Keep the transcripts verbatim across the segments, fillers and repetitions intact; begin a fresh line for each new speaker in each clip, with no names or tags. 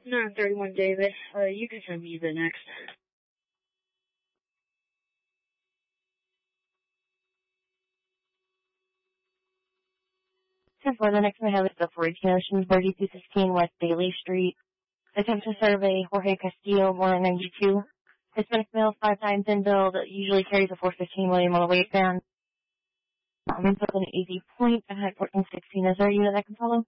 nine thirty-one David. Uh, you can send me the next.
For the next one, I have the fourteen Ocean, thirty-two sixteen West Daly Street. Attempt to survey Jorge Castillo, one ninety-two. Hispanic male, five times in build, usually carries a four fifteen William on the waistband. Um, input an easy point, and had fourteen sixteen. Is there a unit that can follow?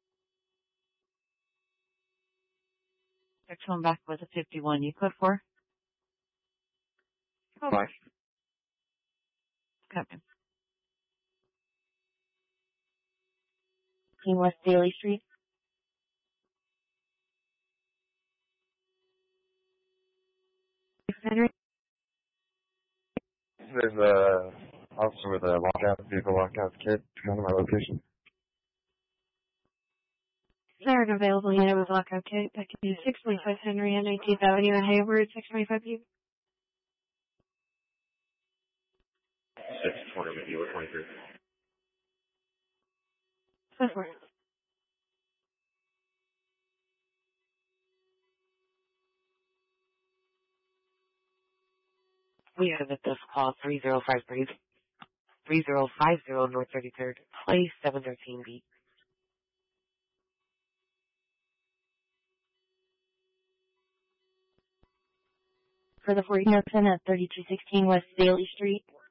They're coming back with a fifty-one. You code for?
Five.
Copy.
West Daly Street. Henry?
There's a officer with a lockout, vehicle lockout kit to come to my location.
There an available unit with lockout kit that can do six twenty-five Henry and eighteenth Avenue in Hayward, six twenty-five U.
six twenty with you, or twenty-three.
So far.
We have at this call three zero five three, three zero five zero North thirty-third, Place seven thirteen B.
For the fourteen Ocean at thirty-two sixteen West Daly Street.